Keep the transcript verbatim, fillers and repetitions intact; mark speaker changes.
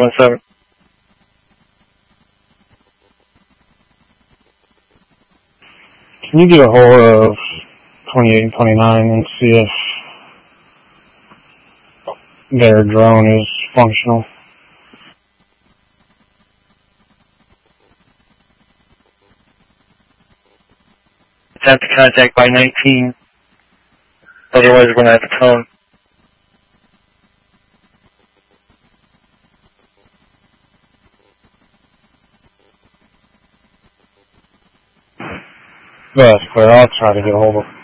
Speaker 1: one seven.
Speaker 2: Can you get a hold of twenty-eight and twenty-nine and see if their drone is functional?
Speaker 1: Attempt to contact by nineteen. Otherwise, we're going to have to tone.
Speaker 2: That's clear. I'll try to get a hold of